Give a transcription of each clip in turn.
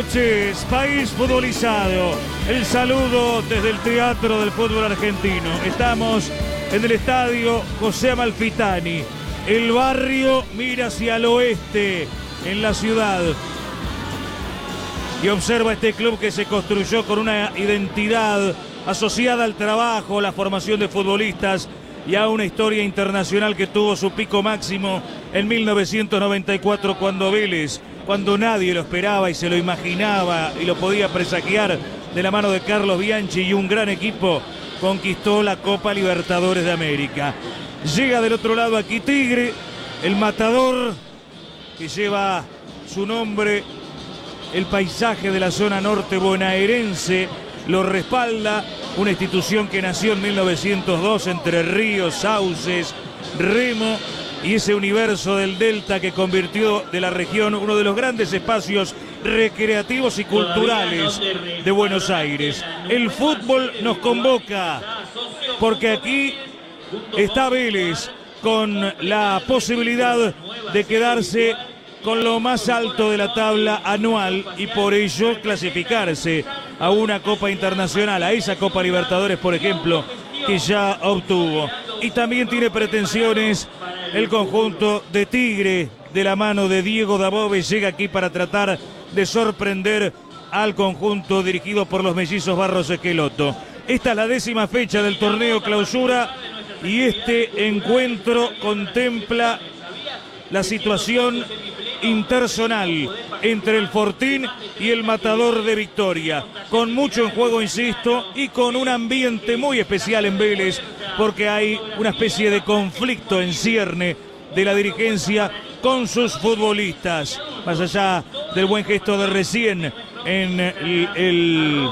noches, país futbolizado. El saludo desde el Teatro del Fútbol Argentino. Estamos en el estadio José Amalfitani. El barrio mira hacia el oeste en la ciudad y observa este club que se construyó con una identidad asociada al trabajo, la formación de futbolistas y a una historia internacional que tuvo su pico máximo en 1994 cuando Vélez, cuando nadie lo esperaba y se lo imaginaba y lo podía presagiar, de la mano de Carlos Bianchi y un gran equipo, conquistó la Copa Libertadores de América. Llega del otro lado aquí Tigre, el matador que lleva su nombre, el paisaje de la zona norte bonaerense lo respalda, una institución que nació en 1902 entre Ríos, Sauces, Remo y ese universo del Delta que convirtió de la región uno de los grandes espacios recreativos y culturales de Buenos Aires. El fútbol nos convoca porque aquí está Vélez con la posibilidad de quedarse con lo más alto de la tabla anual y por ello clasificarse a una Copa Internacional, a esa Copa Libertadores, por ejemplo, que ya obtuvo. Y también tiene pretensiones el conjunto de Tigre, de la mano de Diego Dabove, llega aquí para tratar de sorprender al conjunto dirigido por los mellizos Barros Esqueloto. Esta es la 10ª fecha del torneo clausura y este encuentro contempla la situación interzonal entre el Fortín y el Matador de Victoria, con mucho en juego, insisto, y con un ambiente muy especial en Vélez, porque hay una especie de conflicto en cierne de la dirigencia con sus futbolistas, más allá del buen gesto de recién en el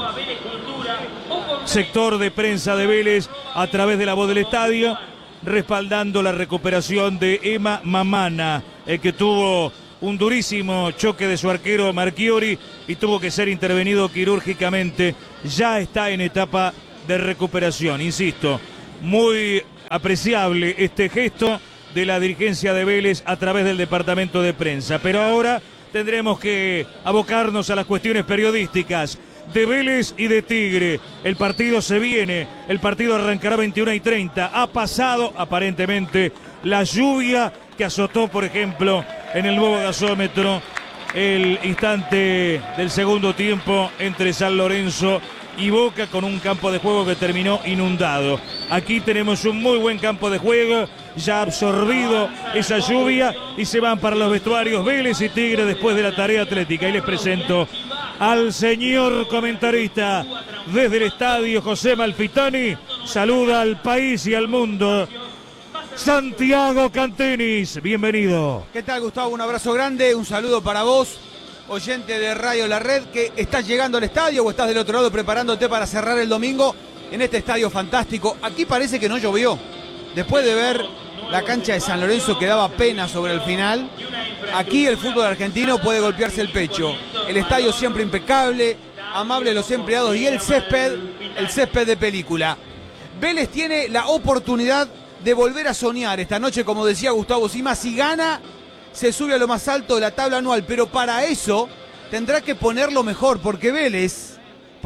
sector de prensa de Vélez a través de la voz del estadio, respaldando la recuperación de Emma Mamana, que tuvo un durísimo choque de su arquero Marchiori y tuvo que ser intervenido quirúrgicamente. Ya está en etapa de recuperación, insisto, muy apreciable este gesto de la dirigencia de Vélez a través del departamento de prensa. Pero ahora tendremos que abocarnos a las cuestiones periodísticas de Vélez y de Tigre. El partido se viene, el partido arrancará 21:30. Ha pasado aparentemente la lluvia que azotó, por ejemplo, en el nuevo gasómetro el instante del segundo tiempo entre San Lorenzo y Boca, con un campo de juego que terminó inundado. Aquí tenemos un muy buen campo de juego, ya absorbido esa lluvia, y se van para los vestuarios Vélez y Tigre después de la tarea atlética. Y les presento al señor comentarista desde el estadio José Amalfitani. Saluda al país y al mundo, Santiago Cantenis, bienvenido. ¿Qué tal, Gustavo? Un abrazo grande, un saludo para vos, oyente de Radio La Red, que estás llegando al estadio o estás del otro lado preparándote para cerrar el domingo en este estadio fantástico. Aquí parece que no llovió. Después de ver la cancha de San Lorenzo que daba pena sobre el final, aquí el fútbol argentino puede golpearse el pecho. El estadio siempre impecable, amable los empleados y el césped de película. Vélez tiene la oportunidad de volver a soñar esta noche, como decía Gustavo Sima. Si gana, se sube a lo más alto de la tabla anual, pero para eso tendrá que ponerlo mejor, porque Vélez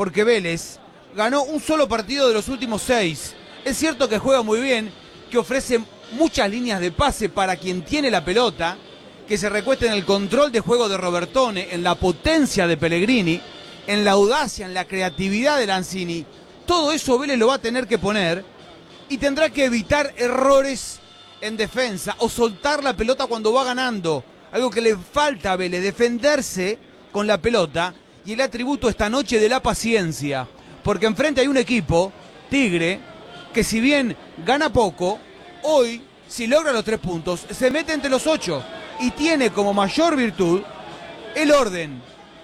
ganó un solo partido de los últimos 6. Es cierto que juega muy bien, que ofrece muchas líneas de pase para quien tiene la pelota, que se recuesta en el control de juego de Robertone, en la potencia de Pellegrini, en la audacia, en la creatividad de Lanzini. Todo eso Vélez lo va a tener que poner y tendrá que evitar errores en defensa o soltar la pelota cuando va ganando. Algo que le falta a Vélez, defenderse con la pelota, y el atributo esta noche de la paciencia. Porque enfrente hay un equipo, Tigre, que si bien gana poco, hoy, si logra los 3 puntos, se mete entre los 8 y tiene como mayor virtud el orden.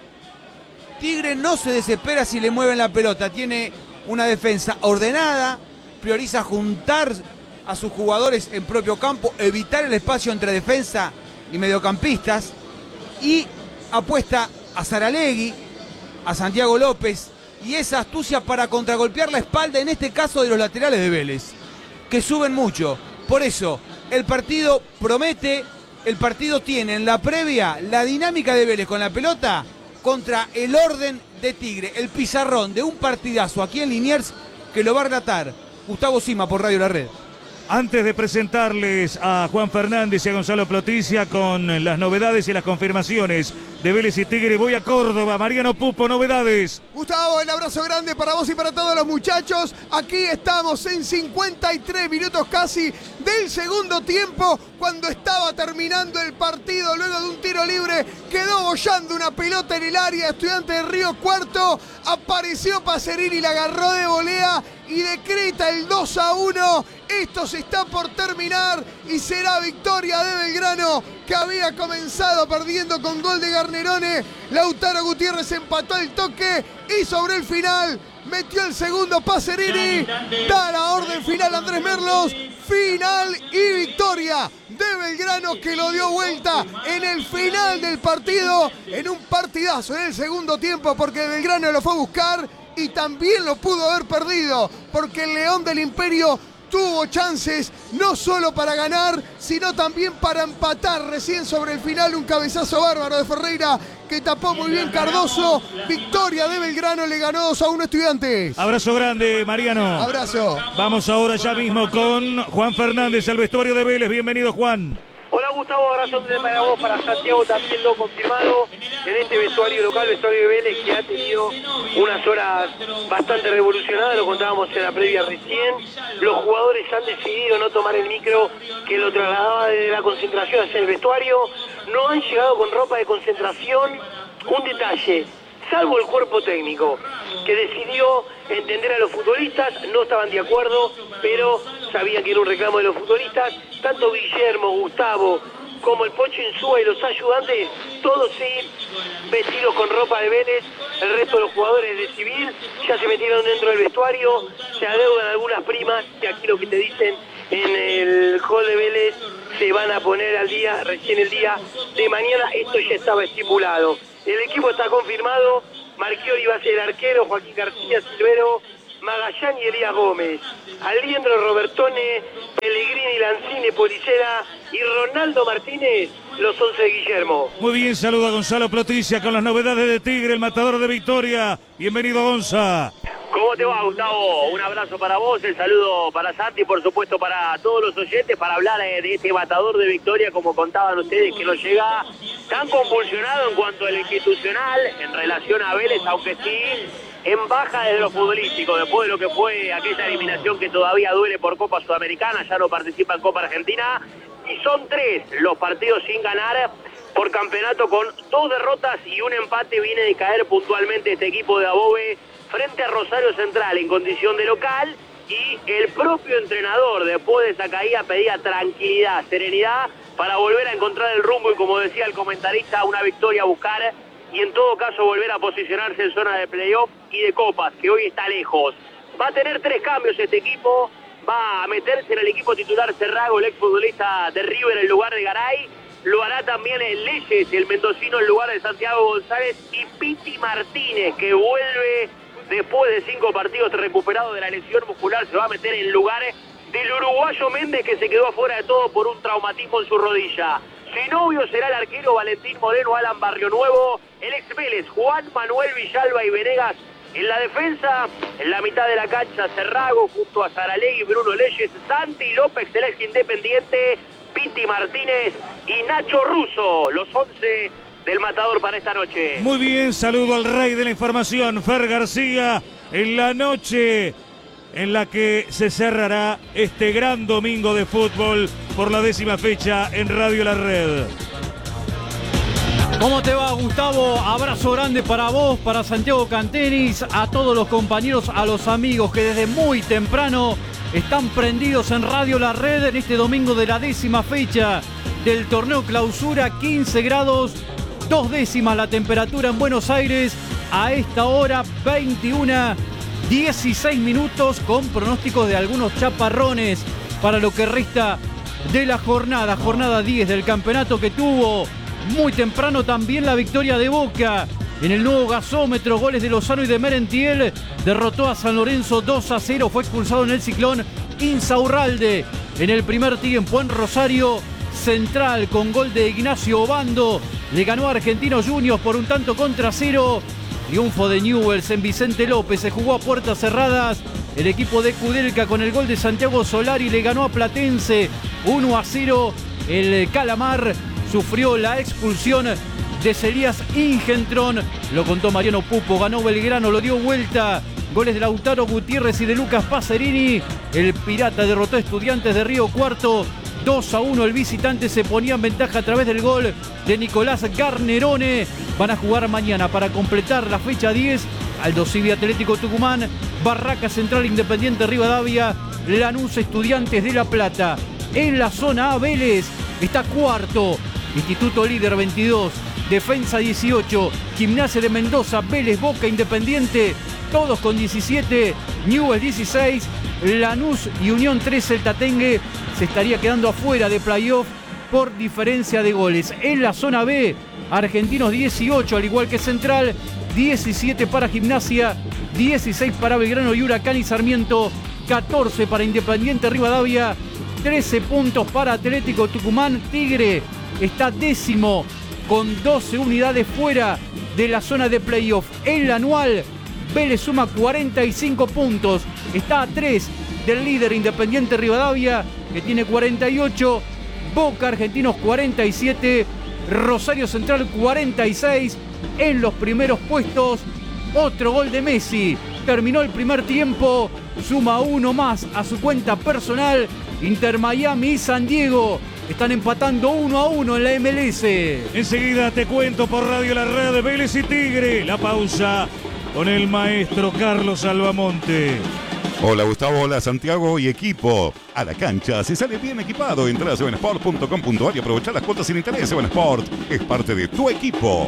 Tigre no se desespera si le mueven la pelota, tiene una defensa ordenada, prioriza juntar a sus jugadores en propio campo, evitar el espacio entre defensa y mediocampistas, y apuesta a Saralegui, a Santiago López, y esa astucia para contragolpear la espalda, en este caso de los laterales de Vélez, que suben mucho. Por eso, el partido promete, el partido tiene en la previa la dinámica de Vélez con la pelota, contra el orden de Tigre, el pizarrón de un partidazo aquí en Liniers que lo va a relatar Gustavo Sima por Radio La Red. Antes de presentarles a Juan Fernández y a Gonzalo Ploticia con las novedades y las confirmaciones de Vélez y Tigre, voy a Córdoba. Mariano Pupo, novedades. Gustavo, el abrazo grande para vos y para todos los muchachos. Aquí estamos en 53 minutos casi del segundo tiempo, cuando estaba terminando el partido. Luego de un tiro libre quedó bollando una pelota en el área. Estudiante de Río Cuarto, apareció Pacerini, la agarró de volea y decreta el 2-1. Esto se está por terminar y será victoria de Belgrano, que había comenzado perdiendo con gol de Garnerone. Lautaro Gutiérrez empató el toque y sobre el final metió el segundo Pacerini. Da la orden final Andrés Merlos. Final y victoria de Belgrano, que lo dio vuelta en el final del partido, en un partidazo en el segundo tiempo, porque Belgrano lo fue a buscar y también lo pudo haber perdido, porque el León del Imperio tuvo chances no solo para ganar, sino también para empatar. Recién sobre el final un cabezazo bárbaro de Ferreira que tapó muy bien Cardoso. Victoria de Belgrano, le ganó 2-1 Estudiantes. Abrazo grande, Mariano. Abrazo. Vamos ahora ya mismo con Juan Fernández, al vestuario de Vélez. Bienvenido, Juan. Hola Gustavo, abrazo para vos, para Santiago también lo confirmado en este vestuario local, vestuario de Vélez, que ha tenido unas horas bastante revolucionadas, lo contábamos en la previa recién. Los jugadores han decidido no tomar el micro que lo trasladaba desde la concentración hacia el vestuario, no han llegado con ropa de concentración. Un detalle, salvo el cuerpo técnico, que decidió entender a los futbolistas, no estaban de acuerdo, pero sabían que era un reclamo de los futbolistas. Tanto Guillermo, Gustavo, como el Pocho Insúa y los ayudantes, todos sí vestidos con ropa de Vélez. El resto de los jugadores de civil ya se metieron dentro del vestuario, se adeudan algunas primas, que aquí lo que te dicen en el hall de Vélez se van a poner al día, recién el día de mañana. Esto ya estaba estipulado. El equipo está confirmado. Marchiori va a ser el arquero, Joaquín García, Silvero, Magallán y Elías Gómez. Aliendro, Robertone, Pellegrini, Lanzini, Policera y Ronaldo Martínez, los 11 de Guillermo. Muy bien, saluda a Gonzalo Ploticia con las novedades de Tigre, el matador de Victoria. Bienvenido, Gonza. ¿Cómo te va, Gustavo? Un abrazo para vos, el saludo para Santi y por supuesto para todos los oyentes, para hablar de este matador de Victoria, como contaban ustedes, que nos llega tan convulsionado en cuanto a lo institucional en relación a Vélez, aunque sí en baja desde lo futbolístico, después de lo que fue aquella eliminación que todavía duele por Copa Sudamericana, ya no participa en Copa Argentina, y son 3 los partidos sin ganar por campeonato, con 2 derrotas y un empate. Viene de caer puntualmente este equipo de Above frente a Rosario Central en condición de local, y el propio entrenador después de esa caída pedía tranquilidad, serenidad para volver a encontrar el rumbo y, como decía el comentarista, una victoria a buscar y en todo caso volver a posicionarse en zona de playoff y de copas, que hoy está lejos. Va a tener 3 cambios este equipo, va a meterse en el equipo titular Cerrago, el exfutbolista de River, en lugar de Garay. Lo hará también el Leyes, el mendocino, en lugar de Santiago González, y Piti Martínez, que vuelve después de 5 partidos recuperado de la lesión muscular, se va a meter en lugar del uruguayo Méndez, que se quedó afuera de todo por un traumatismo en su rodilla. Su novio será el arquero Valentín Moreno, Alan Barrio Nuevo, el ex Vélez Juan Manuel Villalba y Venegas. En la defensa, en la mitad de la cancha, Cerrago junto a Saralegui, Bruno Leyes, Santi López, el ex Independiente, Piti Martínez y Nacho Russo, los 11 del matador para esta noche. Muy bien, saludo al rey de la información, Fer García, en la noche en la que se cerrará este gran domingo de fútbol por la 10ª fecha en Radio La Red. ¿Cómo te va, Gustavo? Abrazo grande para vos, para Santiago Cantenis, a todos los compañeros, a los amigos que desde muy temprano están prendidos en Radio La Red en este domingo de la 10ª fecha del torneo Clausura. 15 grados, 2 décimas la temperatura en Buenos Aires a esta hora, 21:16 minutos, con pronósticos de algunos chaparrones para lo que resta de la jornada 10 del campeonato, que tuvo muy temprano también la victoria de Boca en el nuevo gasómetro. Goles de Lozano y de Merentiel. Derrotó a San Lorenzo 2-0. Fue expulsado en el Ciclón Insaurralde en el primer tiempo. En Rosario Central con gol de Ignacio Obando le ganó a Argentinos Juniors por 1-0. Triunfo de Newell's en Vicente López, se jugó a puertas cerradas. El equipo de Kudelka con el gol de Santiago Solari le ganó a Platense 1-0. El Calamar sufrió la expulsión de Celías Ingentron, lo contó Mariano Pupo. Ganó Belgrano, lo dio vuelta. Goles de Lautaro Gutiérrez y de Lucas Pacerini. El Pirata derrotó a Estudiantes de Río Cuarto 2-1. El visitante se ponía en ventaja a través del gol de Nicolás Garnerone. Van a jugar mañana para completar la fecha 10. Aldo Civi Atlético Tucumán, Barraca Central Independiente Rivadavia, Lanús Estudiantes de La Plata. En la zona A, Vélez está cuarto, Instituto Líder 22, Defensa 18, Gimnasia de Mendoza, Vélez, Boca, Independiente, todos con 17, Newell's 16, Lanús y Unión 13. El Tatengue se estaría quedando afuera de playoff por diferencia de goles. En la zona B, Argentinos 18, al igual que Central, 17 para Gimnasia, 16 para Belgrano y Huracán y Sarmiento, 14 para Independiente Rivadavia, 13 puntos para Atlético Tucumán. Tigre está décimo con 12 unidades fuera de la zona de playoff. En la anual, Vélez suma 45 puntos, está a 3 del líder Independiente Rivadavia, que tiene 48, Boca, Argentinos 47, Rosario Central 46. En los primeros puestos, otro gol de Messi. Terminó el primer tiempo, suma uno más a su cuenta personal. Inter Miami y San Diego están empatando 1-1 en la MLS. Enseguida te cuento por Radio La Red, Vélez y Tigre. La pausa con el maestro Carlos Albamonte. Hola Gustavo, hola Santiago y equipo. A la cancha se sale bien equipado. Entra a sevensport.com.ar y aprovecha las cuotas sin interés. Seven Sport es parte de tu equipo.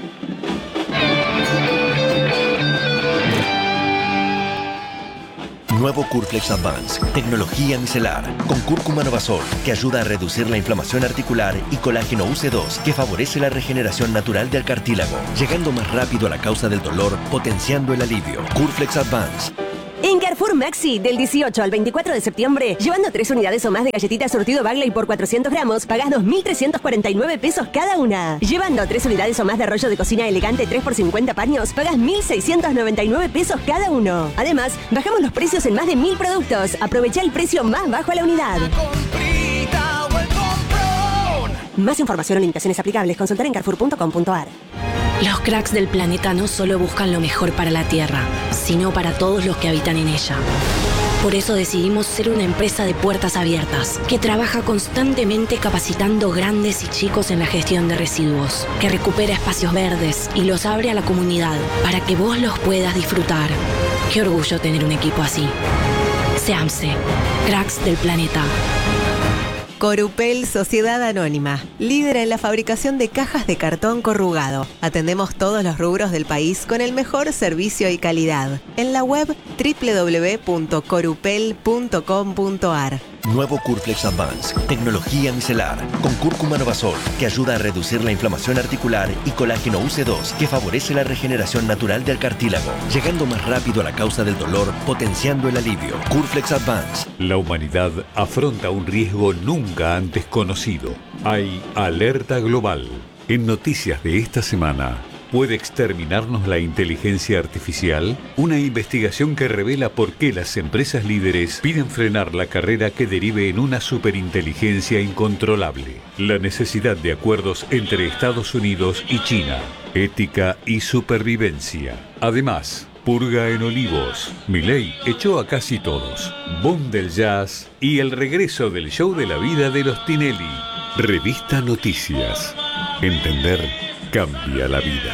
Nuevo Curflex Advance, tecnología micelar, con cúrcuma Novasol, que ayuda a reducir la inflamación articular, y colágeno UC2, que favorece la regeneración natural del cartílago, llegando más rápido a la causa del dolor, potenciando el alivio. Curflex Advance. En Carrefour Maxi, del 18 al 24 de septiembre, llevando 3 unidades o más de galletitas surtido Bagley por 400 gramos, pagás 2.349 pesos cada una. Llevando 3 unidades o más de rollo de cocina elegante 3 por 50 paños, pagás 1.699 pesos cada uno. Además, bajamos los precios en más de 1.000 productos. Aprovecha el precio más bajo a la unidad. Más información o limitaciones aplicables, consultar en carrefour.com.ar. Los cracks del planeta no solo buscan lo mejor para la Tierra, sino para todos los que habitan en ella. Por eso decidimos ser una empresa de puertas abiertas, que trabaja constantemente capacitando grandes y chicos en la gestión de residuos, que recupera espacios verdes y los abre a la comunidad para que vos los puedas disfrutar. Qué orgullo tener un equipo así. SEAMSE, cracks del planeta. Corupel Sociedad Anónima, líder en la fabricación de cajas de cartón corrugado. Atendemos todos los rubros del país con el mejor servicio y calidad. En la web www.corupel.com.ar. Nuevo Curflex Advance, tecnología micelar, con cúrcuma Novasol, que ayuda a reducir la inflamación articular, y colágeno UC2, que favorece la regeneración natural del cartílago, llegando más rápido a la causa del dolor, potenciando el alivio. Curflex Advance. La humanidad afronta un riesgo nunca antes conocido. Hay alerta global. En noticias de esta semana, ¿puede exterminarnos la inteligencia artificial? Una investigación que revela por qué las empresas líderes piden frenar la carrera que derive en una superinteligencia incontrolable. La necesidad de acuerdos entre Estados Unidos y China. Ética y supervivencia. Además, purga en Olivos. Milei echó a casi todos. Boom del jazz y el regreso del show de la vida de los Tinelli. Revista Noticias. Entender cambia la vida.